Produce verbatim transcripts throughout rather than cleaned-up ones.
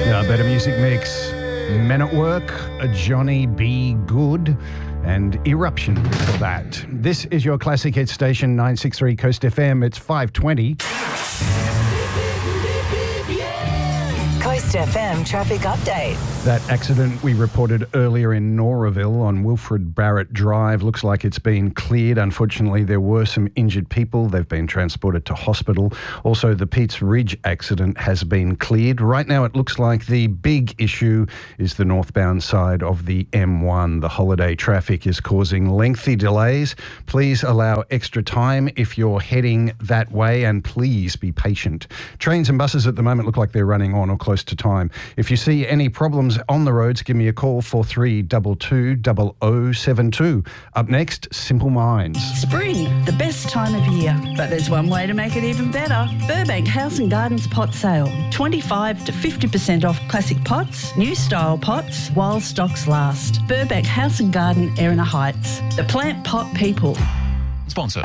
Yeah, Better Music Mix, Men at Work, a Johnny B. Good, and Eruption for that. This is your classic hit station, nine sixty-three Coast F M. It's five twenty. Coast F M traffic update. That accident we reported earlier in Noraville on Wilfred Barrett Drive looks like it's been cleared. Unfortunately, there were some injured people. They've been transported to hospital. Also, the Pete's Ridge accident has been cleared. Right now, it looks like the big issue is the northbound side of the M one. The holiday traffic is causing lengthy delays. Please allow extra time if you're heading that way, and please be patient. Trains and buses at the moment look like they're running on or close to time. If you see any problems on the roads, give me a call, four three two two, zero zero seven two. Up next, Simple Minds. Spring, the best time of year. But there's one way to make it even better. Burbank House and Gardens pot sale. twenty-five to fifty percent off classic pots, new style pots, while stocks last. Burbank House and Garden, Erina Heights. The plant pot people. Sponsor.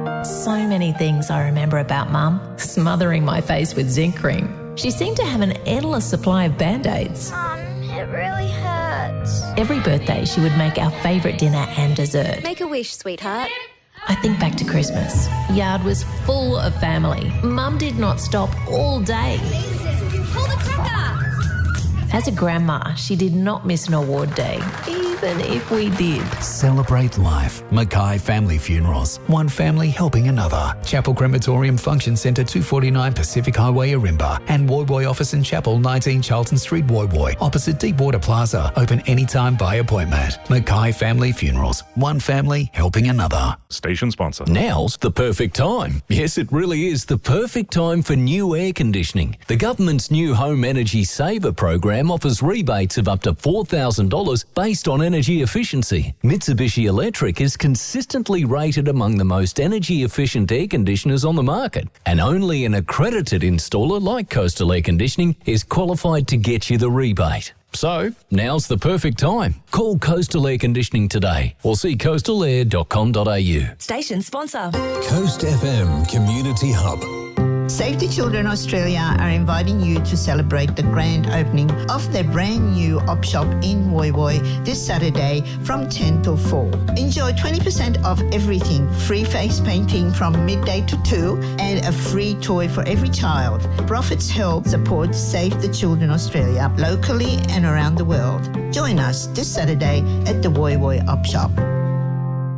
So many things I remember about Mum. Smothering my face with zinc cream. She seemed to have an endless supply of Band-Aids. Mum, it really hurts. Every birthday, she would make our favourite dinner and dessert. Make a wish, sweetheart. I think back to Christmas. Yard was full of family. Mum did not stop all day. Pull the cracker. As a grandma, she did not miss an award day, even if we did. Celebrate life. Mackay Family Funerals. One family helping another. Chapel Crematorium Function Centre, two forty-nine Pacific Highway, Arimba. And Woy Woy Office and Chapel, nineteen Charlton Street, Woy Woy. Opposite Deepwater Plaza. Open anytime by appointment. Mackay Family Funerals. One family helping another. Station sponsor. Now's the perfect time. Yes, it really is the perfect time for new air conditioning. The government's new Home Energy Saver program offers rebates of up to four thousand dollars based on energy efficiency. Mitsubishi Electric is consistently rated among the most energy efficient air conditioners on the market, and only an accredited installer like Coastal Air Conditioning is qualified to get you the rebate. So, now's the perfect time. Call Coastal Air Conditioning today or see coastal air dot com dot a u. Station sponsor. Coast F M Community Hub. Save the Children Australia are inviting you to celebrate the grand opening of their brand new op shop in Woy Woy this Saturday from ten till four. Enjoy twenty percent off everything, free face painting from midday to two, and a free toy for every child. Profits help support Save the Children Australia locally and around the world. Join us this Saturday at the Woy Woy op shop.